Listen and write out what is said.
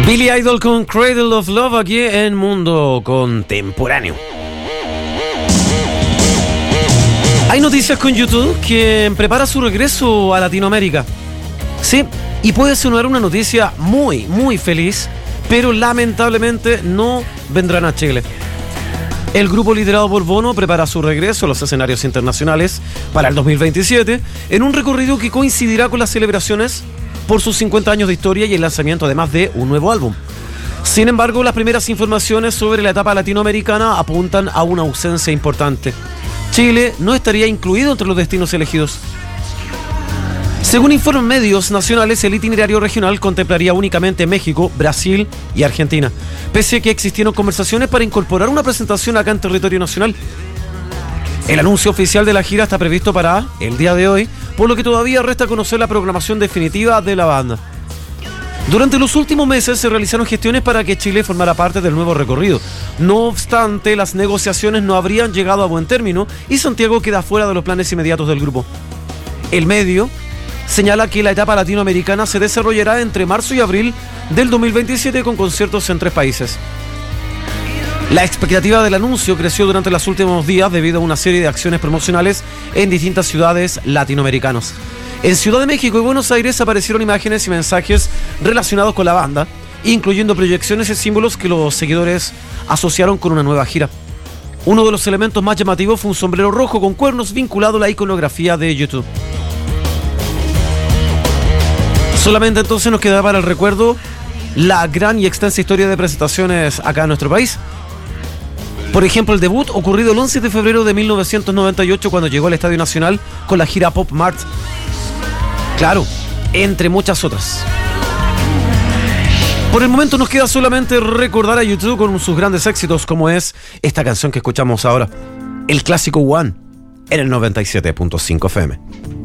Billy Idol con Cradle of Love aquí en Mundo Contemporáneo. Hay noticias con YouTube que prepara su regreso a Latinoamérica. Sí, y puede sonar una noticia muy, muy feliz, pero lamentablemente no vendrán a Chile. El grupo liderado por Bono prepara su regreso a los escenarios internacionales para el 2027 en un recorrido que coincidirá con las celebraciones por sus 50 años de historia y el lanzamiento además de un nuevo álbum. Sin embargo, las primeras informaciones sobre la etapa latinoamericana apuntan a una ausencia importante. Chile no estaría incluido entre los destinos elegidos. Según informan medios nacionales, el itinerario regional contemplaría únicamente México, Brasil y Argentina, pese a que existieron conversaciones para incorporar una presentación acá en territorio nacional. El anuncio oficial de la gira está previsto para el día de hoy, por lo que todavía resta conocer la programación definitiva de la banda. Durante los últimos meses se realizaron gestiones para que Chile formara parte del nuevo recorrido. No obstante, las negociaciones no habrían llegado a buen término y Santiago queda fuera de los planes inmediatos del grupo. El medio señala que la etapa latinoamericana se desarrollará entre marzo y abril del 2027 con conciertos en 3 países. La expectativa del anuncio creció durante los últimos días debido a una serie de acciones promocionales en distintas ciudades latinoamericanas. En Ciudad de México y Buenos Aires aparecieron imágenes y mensajes relacionados con la banda, incluyendo proyecciones y símbolos que los seguidores asociaron con una nueva gira. Uno de los elementos más llamativos fue un sombrero rojo con cuernos vinculado a la iconografía de YouTube. Solamente entonces nos queda para el recuerdo la gran y extensa historia de presentaciones acá en nuestro país. Por ejemplo, el debut ocurrido el 11 de febrero de 1998 cuando llegó al Estadio Nacional con la gira Pop Mart. Claro, entre muchas otras. Por el momento nos queda solamente recordar a YouTube con sus grandes éxitos, como es esta canción que escuchamos ahora, el clásico One, en el 97.5 FM.